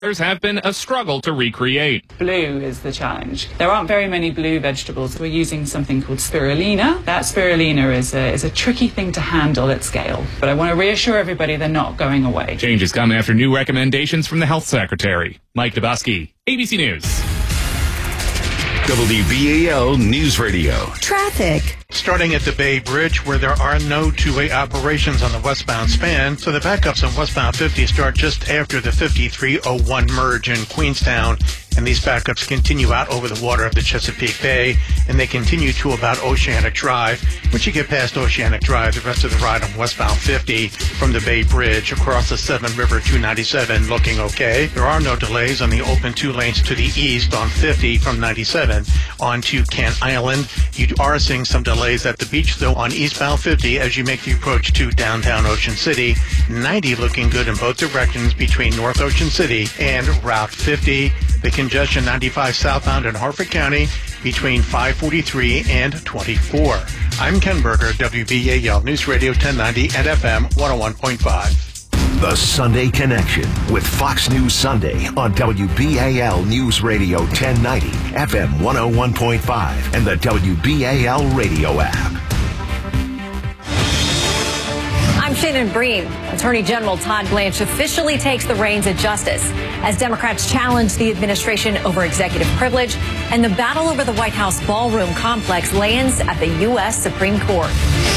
have been a struggle to recreate. Blue is the challenge. There aren't very many blue vegetables. We're using something called spirulina. That spirulina is a tricky thing to handle at scale, but I want to reassure everybody they're not going away. Changes come after new recommendations from the health secretary. Mike Dabowski, ABC News. WBAL News Radio. Traffic. Starting at the Bay Bridge, where there are no two-way operations on the westbound span, so the backups on westbound 50 start just after the 5301 merge in Queenstown, and these backups continue out over the water of the Chesapeake Bay, and they continue to about Oceanic Drive. Once you get past Oceanic Drive, the rest of the ride on westbound 50 from the Bay Bridge across the Seven River 297 looking okay. There are no delays on the open 2 lanes to the east on 50 from 97 onto Kent Island. You are seeing some delays at the beach, though, on eastbound 50 as you make the approach to downtown Ocean City. 90 looking good in both directions between North Ocean City and Route 50. The congestion 95 southbound in Harford County between 543 and 24. I'm Ken Berger, WBAL News Radio 1090 and FM 101.5. The Sunday Connection with Fox News Sunday on WBAL News Radio 1090, FM 101.5, and the WBAL radio app. I'm Shannon Bream. Attorney General Todd Blanche officially takes the reins at Justice as Democrats challenge the administration over executive privilege, and the battle over the White House ballroom complex lands at the U.S. Supreme Court.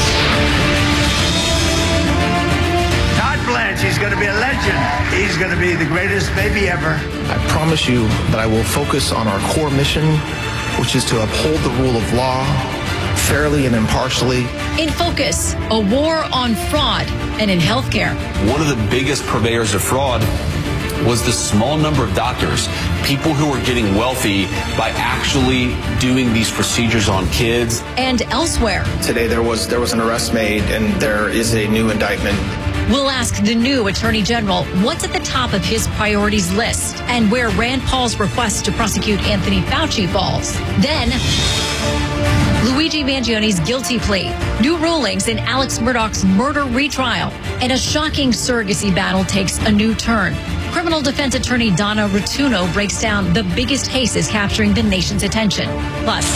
Todd Blanche, he's going to be a legend. He's going to be the greatest baby ever. I promise you that I will focus on our core mission, which is to uphold the rule of law fairly and impartially. In focus, a war on fraud and in healthcare. One of the biggest purveyors of fraud was the small number of doctors, people who were getting wealthy by actually doing these procedures on kids. And elsewhere. Today there was an arrest made and there is a new indictment. We'll ask the new Attorney General what's at the top of his priorities list and where Rand Paul's request to prosecute Anthony Fauci falls. Then, Luigi Mangioni's guilty plea, new rulings in Alex Murdaugh's murder retrial, and a shocking surrogacy battle takes a new turn. Criminal defense attorney Donna Rotuno breaks down the biggest cases capturing the nation's attention. Plus,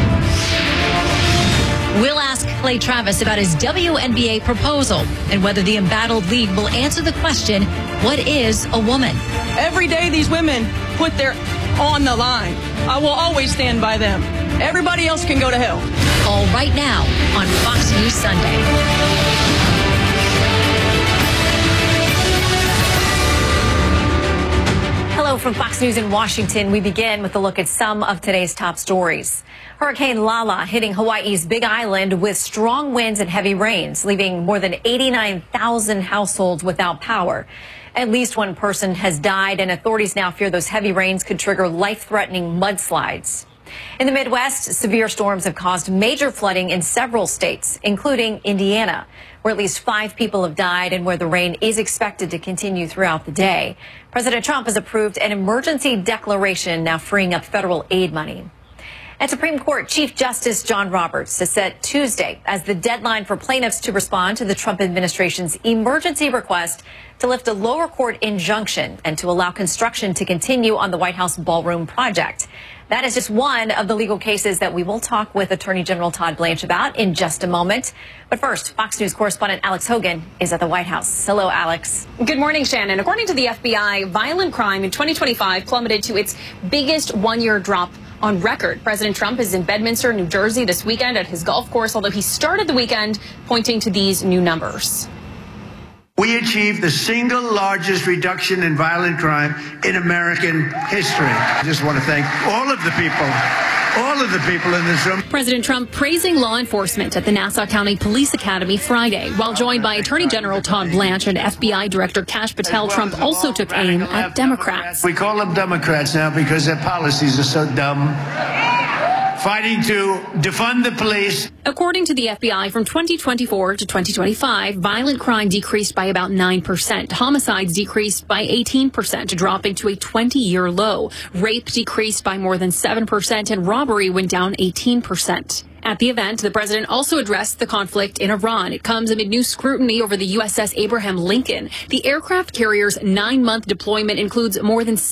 we'll ask Clay Travis about his WNBA proposal and whether the embattled league will answer the question, what is a woman? Every day these women put their on the line. I will always stand by them. Everybody else can go to hell. All right now on Fox News Sunday. Hello from Fox News in Washington. We begin with a look at some of today's top stories. Hurricane Lala hitting Hawaii's Big Island with strong winds and heavy rains, leaving more than 89,000 households without power. At least one person has died, and authorities now fear those heavy rains could trigger life-threatening mudslides. In the Midwest, severe storms have caused major flooding in several states, including Indiana, where at least 5 people have died and where the rain is expected to continue throughout the day. President Trump has approved an emergency declaration now freeing up federal aid money. And Supreme Court Chief Justice John Roberts has set Tuesday as the deadline for plaintiffs to respond to the Trump administration's emergency request to lift a lower court injunction and to allow construction to continue on the White House ballroom project. That is just one of the legal cases that we will talk with Attorney General Todd Blanche about in just a moment. But first, Fox News correspondent Alex Hogan is at the White House. Hello, Alex. Good morning, Shannon. According to the FBI, violent crime in 2025 plummeted to its biggest one-year drop on record. President Trump is in Bedminster, New Jersey this weekend at his golf course, although he started the weekend pointing to these new numbers. We achieved the single largest reduction in violent crime in American history. I just want to thank all of the people in this room. President Trump praising law enforcement at the Nassau County Police Academy Friday. While joined by Attorney General Todd Blanche and FBI Director Kash Patel, Trump also took aim at Democrats. We call them Democrats now because their policies are so dumb. Fighting to defund the police. According to the FBI, from 2024 to 2025, violent crime decreased by about 9%. Homicides decreased by 18%, dropping to a 20-year low. Rape decreased by more than 7%, and robbery went down 18%. At the event, the president also addressed the conflict in Iran. It comes amid new scrutiny over the USS Abraham Lincoln. The aircraft carrier's 9-month deployment includes more than